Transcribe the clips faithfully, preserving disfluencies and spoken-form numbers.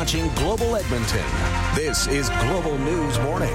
watching Global Edmonton. This is Global News Morning.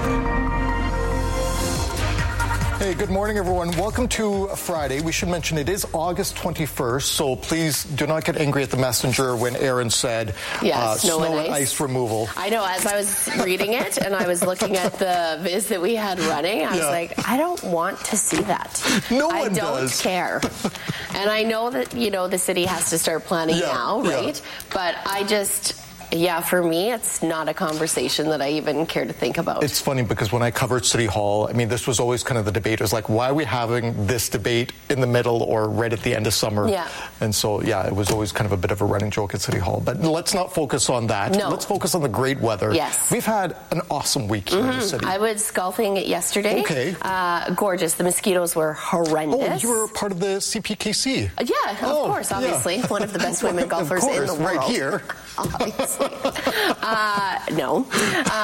Hey, good morning, everyone. Welcome to Friday. We should mention it is August twenty-first, so please do not get angry at the messenger when Aaron said yes, uh, snow, snow and, and ice. ice removal. I know, as I was reading it and I was looking at the viz that we had running, I was Yeah. like, I don't want to see that. No I one don't does. care. And I know that, you know, the city has to start planning Yeah, now, right? yeah. But I just... Yeah, for me, it's not a conversation that I even care to think about. It's funny because when I covered City Hall, I mean, this was always kind of the debate. It was like, why are we having this debate in the middle or right at the end of summer? Yeah. And so, yeah, it was always kind of a bit of a running joke at City Hall. But let's not focus on that. No. Let's focus on the great weather. Yes. We've had an awesome week here mm-hmm. in the city. I was golfing yesterday. Okay. Uh, gorgeous. The mosquitoes were horrendous. Oh, you were part of the C P K C. Uh, yeah, of oh, course, obviously. Yeah. One of the best women golfers of course, in the world. right here. Obviously. Uh, no. Um,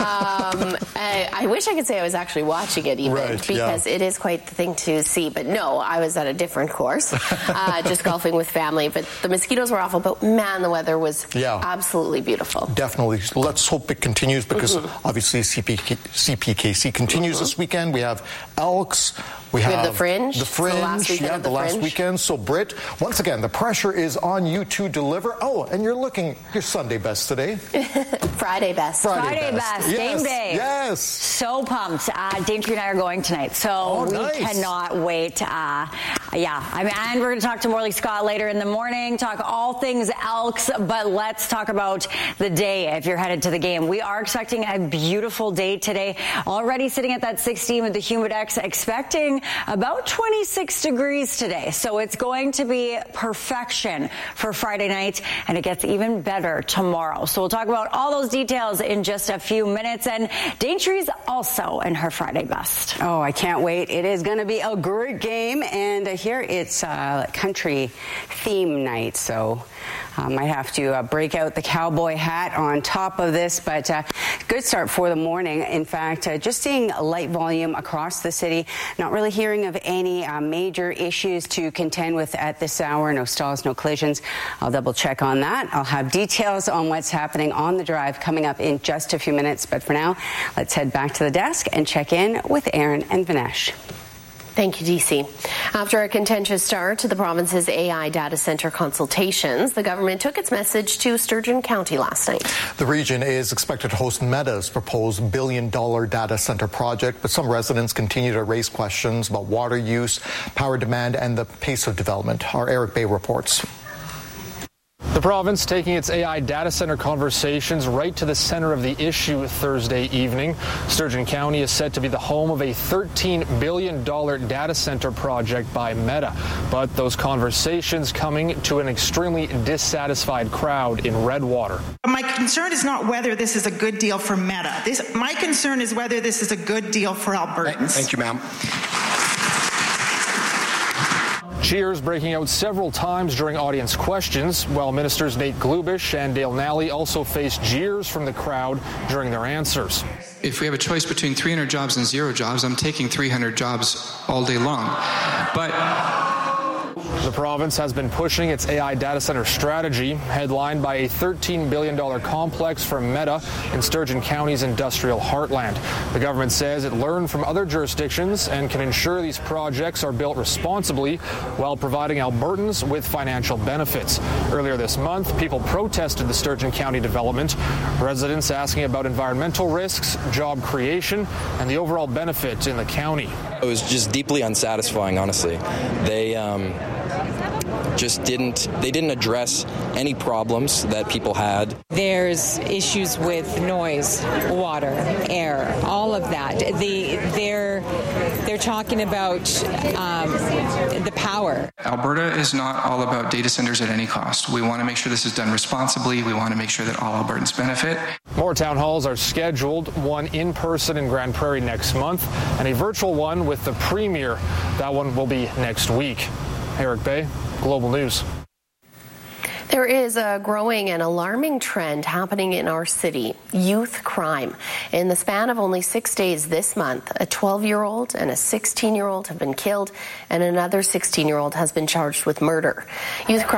I, I wish I could say I was actually watching it even right, because yeah. it is quite the thing to see. But no, I was at a different course, uh, just golfing with family. But the mosquitoes were awful. But man, the weather was yeah. absolutely beautiful. Definitely. Let's hope it continues because mm-hmm. obviously C P K, C P K C continues mm-hmm. this weekend. We have Elks. We have, we have the Fringe. The Fringe. The last weekend yeah, of the, the last Fringe. weekend. So, Britt, once again, the pressure is on you to deliver. Oh, and you're looking your Sunday best today. Friday best. Friday, Friday best. best. Yes, Game day. Yes. So pumped. Uh, Daintree and I are going tonight, so oh, we nice. cannot wait. Uh, yeah, I mean, and we're going to talk to Morley Scott later in the morning, talk all things Elks, but let's talk about the day if you're headed to the game. We are expecting a beautiful day today. Already sitting at that sixteen with the Humidex, expecting about twenty-six degrees today. So it's going to be perfection for Friday night, and it gets even better tomorrow. So we'll talk about all those details in just a few minutes. And Daintree's also in her Friday best. Oh, I can't wait. It is going to be a great game. And uh, here it's uh, country theme night. So I um, might have to uh, break out the cowboy hat on top of this. But uh, good start for the morning. In fact, uh, just seeing a light volume across the city. Not really hearing of any uh, major issues to contend with at this hour. No stalls, no collisions. I'll double check on that. I'll have details on what's happening on the drive coming up in just a few minutes. But for now, let's head back to the desk and check in with Aaron and Vinesh. Thank you, D C. After a contentious start to the province's A I data center consultations, the government took its message to Sturgeon County last night. The region is expected to host Meta's proposed billion-dollar data center project, but some residents continue to raise questions about water use, power demand, and the pace of development. Our Eric Bay reports. The province taking its A I data center conversations right to the center of the issue Thursday evening. Sturgeon County is set to be the home of a thirteen billion dollars data center project by Meta. But those conversations coming to an extremely dissatisfied crowd in Redwater. My concern is not whether this is a good deal for Meta. This, my concern is whether this is a good deal for Albertans. Thank you, ma'am. Cheers breaking out several times during audience questions, while Ministers Nate Glubish and Dale Nally also faced jeers from the crowd during their answers. If we have a choice between three hundred jobs and zero jobs, I'm taking three hundred jobs all day long. But the province has been pushing its A I data center strategy, headlined by a thirteen billion dollars complex from Meta in Sturgeon County's industrial heartland. The government says it learned from other jurisdictions and can ensure these projects are built responsibly while providing Albertans with financial benefits. Earlier this month, people protested the Sturgeon County development, residents asking about environmental risks, job creation, and the overall benefit in the county. It was just deeply unsatisfying, honestly. They um, just didn't, they didn't address any problems that people had. There's issues with noise, water, air, all of that. They, they're, they're talking about um, the power. Alberta is not all about data centers at any cost. We want to make sure this is done responsibly. We want to make sure that all Albertans benefit. More town halls are scheduled, one in person in Grand Prairie next month, and a virtual one with the Premier. That one will be next week. Eric Bay, Global News. There is a growing and alarming trend happening in our city, youth crime. In the span of only six days this month, a twelve-year-old and a sixteen-year-old have been killed, and another sixteen-year-old has been charged with murder. Youth crime